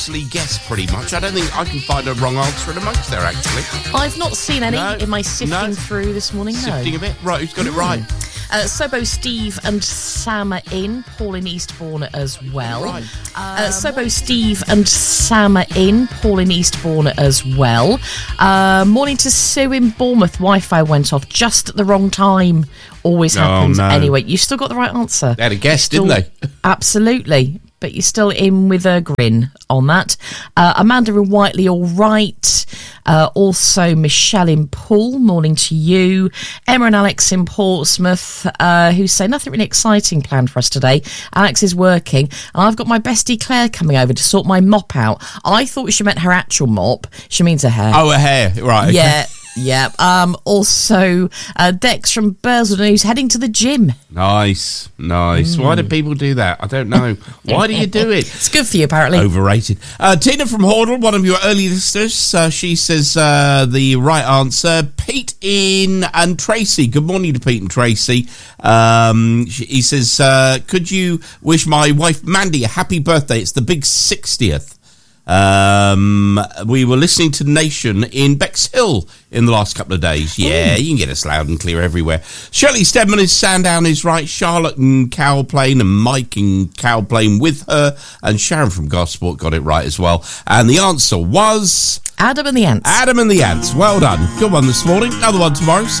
guess pretty much. I don't think I can find a wrong answer in amongst there, actually. I've not seen any in my sifting through this morning. Sifting a bit? Right, who's got it right? Sobo Steve and Sam are in. Paul in Eastbourne as well. Right. Sobo Steve and Sam are in. Paul in Eastbourne as well. Morning to Sue in Bournemouth. Wi-Fi went off just at the wrong time. Always happens. No. Anyway, you still got the right answer. They had a guess, didn't they? Absolutely. But you're still in with a grin on that. Amanda in Whiteley, all right. Also, Michelle in Poole, morning to you. Emma and Alex in Portsmouth, who say nothing really exciting planned for us today. Alex is working, and I've got my bestie Claire coming over to sort my mop out. I thought she meant her actual mop. She means her hair. Oh, her hair, right. Yeah. Yeah. Also, Dex from Burswood, who's heading to the gym. Nice. Why do people do that? I don't know. Why do you do it? It's good for you, apparently. Overrated. Tina from Hordle, one of your early listeners, she says the right answer. Pete and Tracy. Good morning to Pete and Tracy. He says, could you wish my wife Mandy a happy birthday? It's the big 60th. We were listening to Nation in Bexhill in the last couple of days. Yeah, you can get us loud and clear everywhere. Shirley Stedman is Sandown is right. Charlotte in Cowplain and Mike in Cowplain with her. And Sharon from Gosport got it right as well. And the answer was... Adam and the Ants. Adam and the Ants. Well done. Good one this morning. Another one tomorrow.